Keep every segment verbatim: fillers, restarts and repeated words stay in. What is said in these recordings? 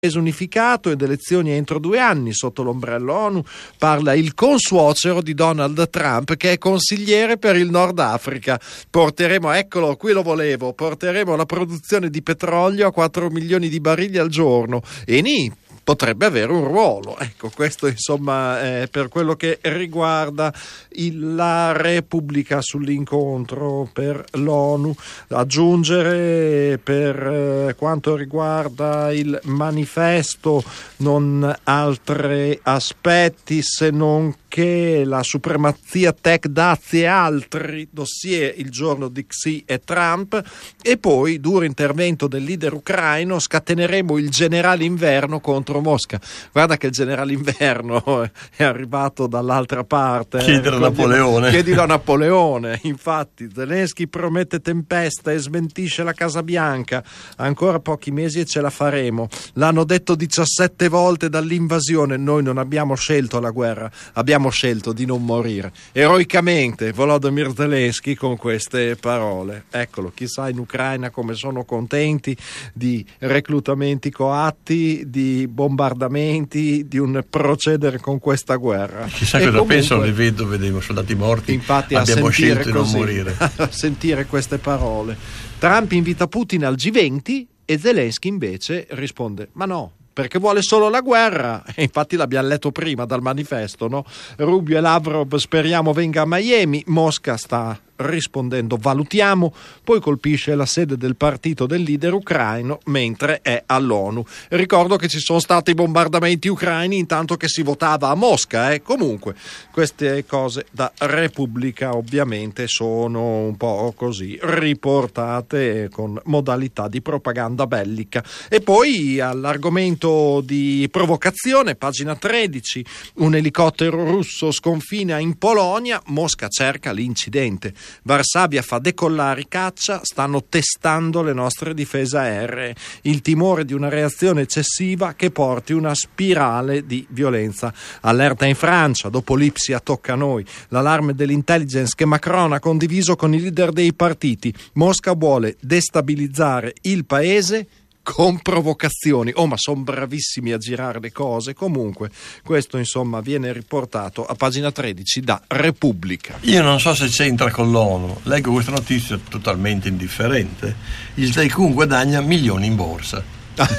unificato ed elezioni entro due anni sotto l'ombrello ONU, parla il consuocero di Donald Trump, che è consigliere per il Nord Africa. Porteremo, eccolo, qui lo volevo, porteremo la produzione di petrolio a quattro milioni di barili al giorno. E ni potrebbe avere un ruolo. Ecco, questo insomma è per quello che riguarda il, la Repubblica sull'incontro per l'ONU. Aggiungere per eh, quanto riguarda il manifesto non altri aspetti se non che la supremazia tech, dazi e altri dossier il giorno di Xi e Trump, e poi duro intervento del leader ucraino, scateneremo il generale inverno contro Mosca. Guarda che il generale inverno è arrivato dall'altra parte. Chiedere a Napoleone. Chiedilo a Napoleone. Infatti Zelensky promette tempesta e smentisce la Casa Bianca. Ancora pochi mesi e ce la faremo. L'hanno detto diciassette volte dall'invasione. Noi non abbiamo scelto la guerra, abbiamo scelto di non morire. Eroicamente Volodymyr Zelensky con queste parole. Eccolo, chissà in Ucraina come sono contenti di reclutamenti coatti, di bombardamenti, di un procedere con questa guerra. Chissà e cosa comunque, pensano le vedove dei soldati morti. Infatti, abbiamo a scelto di non così, morire. A sentire queste parole. Trump invita Putin al G venti e Zelensky invece risponde: ma no, perché vuole solo la guerra. E infatti l'abbiamo letto prima dal manifesto, no? Rubio e Lavrov speriamo venga a Miami. Mosca sta rispondendo valutiamo, poi colpisce la sede del partito del leader ucraino mentre è all'ONU. Ricordo che ci sono stati bombardamenti ucraini intanto che si votava a Mosca, eh? Comunque queste cose da Repubblica ovviamente sono un po' così riportate con modalità di propaganda bellica. E poi all'argomento di provocazione, pagina tredici, un elicottero russo sconfina in Polonia, Mosca cerca l'incidente. Varsavia fa decollare i caccia, stanno testando le nostre difese aeree. Il timore di una reazione eccessiva che porti una spirale di violenza. Allerta in Francia, dopo l'Ipsia tocca a noi. L'allarme dell'intelligence che Macron ha condiviso con i leader dei partiti. Mosca vuole destabilizzare il paese con provocazioni. Oh, ma sono bravissimi a girare le cose. Comunque questo insomma viene riportato a pagina tredici da Repubblica. Io non so se c'entra con l'ONU, leggo questa notizia totalmente indifferente. Il tycoon guadagna milioni in borsa.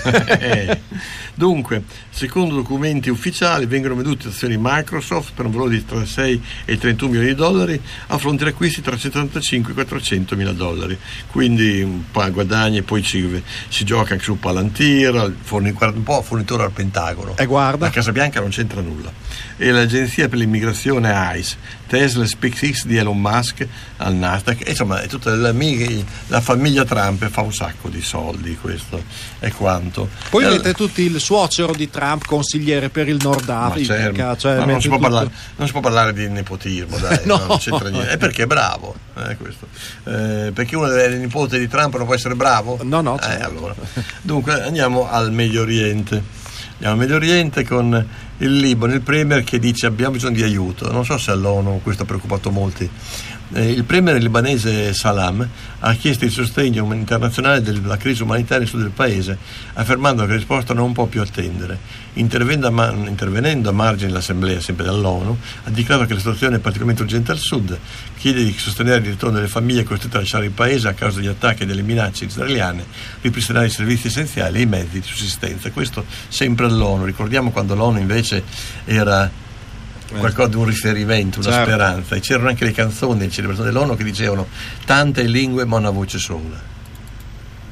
Dunque, secondo documenti ufficiali vengono vendute azioni Microsoft per un valore di tra sei e trentuno milioni di dollari a fronte di acquisti tra settantacinque e quattrocento mila dollari, quindi un po' guadagni e poi ci, si gioca anche su Palantir, forni, un po' fornitore al Pentagono, e guarda, la Casa Bianca non c'entra nulla, e l'agenzia per l'immigrazione ICE, Tesla, SpaceX di Elon Musk al Nasdaq, e insomma è tutta la, la famiglia Trump fa un sacco di soldi, questo è quanto. Poi e avete all... tutti il suocero di Trump, consigliere per il Nord Africa, certo. cioè, no, non, si tutto... parlare, non si può parlare di nepotismo, dai, no. no, non c'entra niente. È perché è bravo, eh, questo. Eh, perché uno delle nipote di Trump non può essere bravo? No, no, eh, certo. Allora. Dunque andiamo al Medio Oriente. Andiamo al Medio Oriente con il Libano, il premier che dice abbiamo bisogno di aiuto. Non so se all'ONU questo ha preoccupato molti. Eh, il premier libanese Salam ha chiesto il sostegno internazionale della crisi umanitaria sul del paese, affermando che la risposta non può più attendere. Intervenendo a, ma- intervenendo a margine dell'Assemblea, sempre dall'ONU, ha dichiarato che la situazione è particolarmente urgente al sud, chiede di sostenere il ritorno delle famiglie costrette a lasciare il paese a causa degli attacchi e delle minacce israeliane, ripristinare i servizi essenziali e i mezzi di sussistenza. Questo sempre all'ONU. Ricordiamo quando l'ONU invece era qualcosa di un riferimento, una certo. speranza, e c'erano anche le canzoni delle celebrazioni dell'ONU che dicevano tante lingue ma una voce sola.